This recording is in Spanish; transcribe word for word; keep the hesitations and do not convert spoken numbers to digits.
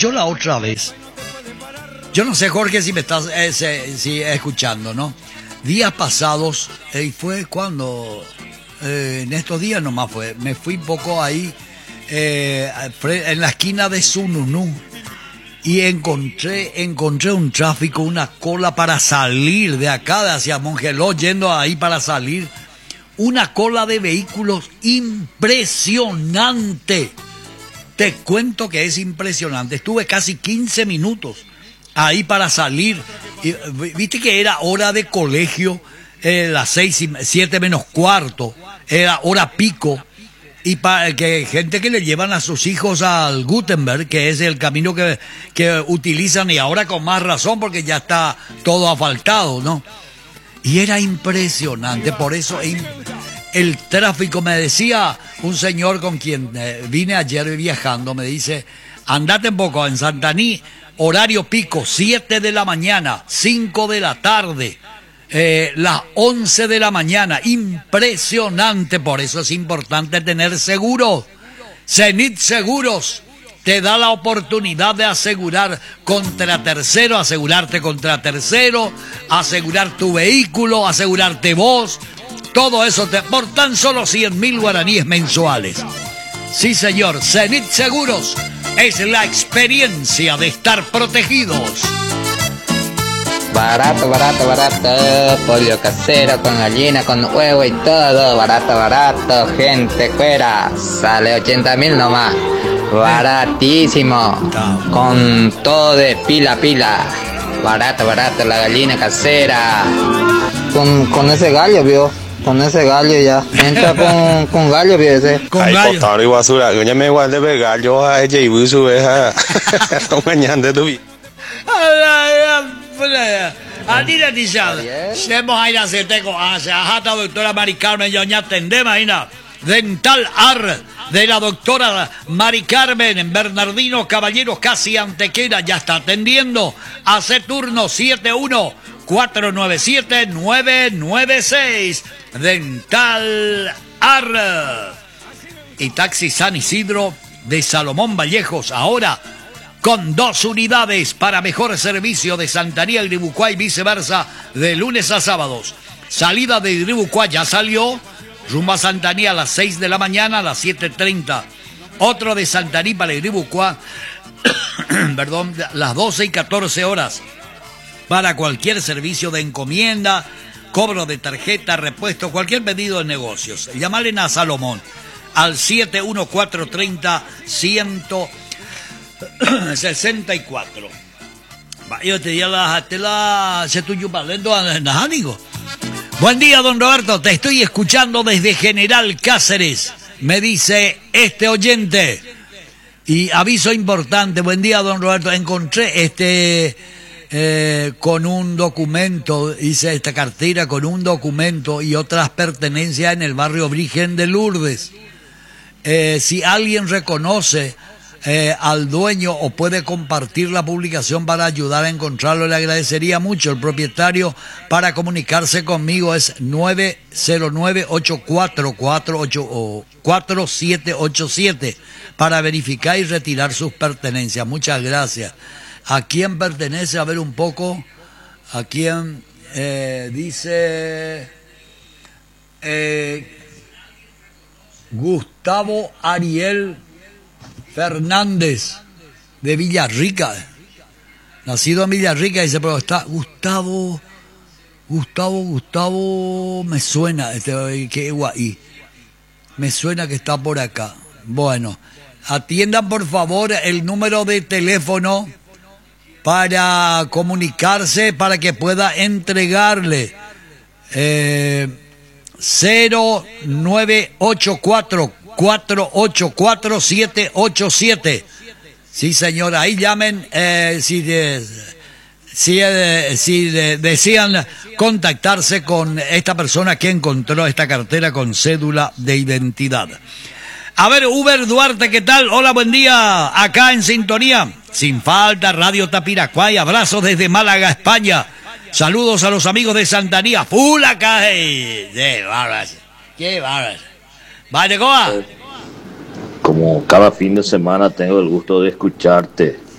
yo la otra vez, yo no sé, Jorge, si me estás eh, se, si escuchando, ¿no? Días pasados, y eh, fue cuando, eh, en estos días nomás fue, me fui un poco ahí, eh, en la esquina de Sununú, y encontré, encontré un tráfico, una cola para salir de acá, de hacia Mongeló, yendo ahí para salir, una cola de vehículos impresionante. Te cuento que es impresionante. Estuve casi quince minutos ahí para salir. Y, viste que era hora de colegio, eh, las seis y siete menos cuarto, era hora pico. Y para que gente que le llevan a sus hijos al Gutenberg, que es el camino que, que utilizan, y ahora con más razón porque ya está todo asfaltado, ¿no? Y era impresionante, por eso el tráfico, me decía un señor con quien eh, vine ayer viajando, me dice, andate un poco en Santaní, horario pico, siete de la mañana, cinco de la tarde, eh, las once de la mañana, impresionante, por eso es importante tener seguro. Zenit Seguros te da la oportunidad de asegurar contra tercero, asegurarte contra tercero, asegurar tu vehículo, asegurarte vos, todo eso te, por tan solo cien mil guaraníes mensuales. Sí, señor, Zenit Seguros es la experiencia de estar protegidos. Barato, barato, barato, pollo casero con gallina, con huevo y todo, barato, barato, gente fuera, sale ochenta mil nomás, baratísimo, con todo de pila, pila, barato, barato, la gallina casera, con, con ese gallo, vio, con ese gallo ya, entra con, con gallo, vio ese. Con Ay, gallo. portado y basura, yo ya me guardé de gallo a ella y voy a subir a mañana tu vida. Adira Tizada, hemos a ir a hacer con Ajata, doctora Mari Carmen, yo ya atendemos ahí, Dental Ar, de la doctora Mari Carmen, en Bernardino Caballeros, casi Antequera, ya está atendiendo. Hace turno siete uno cuatro nueve siete nueve nueve seis. Dental Ar. Y Taxi San Isidro de Salomón Vallejos, ahora con dos unidades para mejor servicio de Santaní a Iribucuá y viceversa, de lunes a sábados. Salida de Iribucuá ya salió, rumbo a Santaní a las seis de la mañana, a las siete treinta. Otro de Santaní para Iribucuá, perdón, las doce y catorce horas. Para cualquier servicio de encomienda, cobro de tarjeta, repuesto, cualquier pedido de negocios. Llámale a Salomón al siete uno cuatro tres cero ciento sesenta y cuatro. Yo te diría la tela se tuyo palendo amigo. Buen día, don Roberto, te estoy escuchando desde General Cáceres, me dice este oyente. Y aviso importante, buen día, don Roberto, encontré este eh, con un documento, hice esta cartera con un documento y otras pertenencias en el barrio Virgen de Lourdes. Eh, si alguien reconoce Eh, al dueño o puede compartir la publicación para ayudar a encontrarlo, le agradecería mucho. El propietario para comunicarse conmigo es nueve cero nueve ocho cuatro cuatro ocho cuatro siete ocho siete para verificar y retirar sus pertenencias. Muchas gracias. ¿A quién pertenece? A ver un poco. ¿A quién? Eh, dice eh, Gustavo Ariel Fernández, de Villarrica, nacido en Villarrica, dice, pero está Gustavo, Gustavo, Gustavo, me suena, este, que guay, me suena que está por acá. Bueno, atiendan por favor el número de teléfono para comunicarse, para que pueda entregarle, eh, cero nueve ocho cuatro cuatro ocho cuatro siete ocho siete. Sí, señora, ahí llamen eh, si, de, si, eh, si de, desean contactarse con esta persona que encontró esta cartera con cédula de identidad. A ver, Uber Duarte, ¿qué tal? Hola, buen día, acá en sintonía, sin falta, Radio Tapiracuay, abrazos desde Málaga, España. Saludos a los amigos de Santanía, full acá, hey. Qué bárbaro, qué bárbaro. Vale, Goa. Como cada fin de semana tengo el gusto de escucharte.